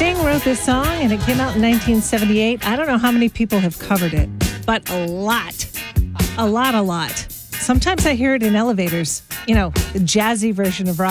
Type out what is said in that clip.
Sting wrote this song, and it came out in 1978. I don't know how many people have covered it, but a lot. A lot. Sometimes I hear it in elevators, the jazzy version of rock